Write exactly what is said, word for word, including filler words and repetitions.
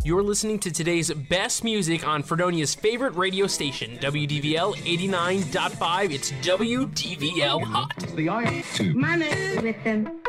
You're listening to today's best music on Fredonia's favorite radio station, W D V L eighty-nine point five. It's W D V L Hot. The I- Money with them.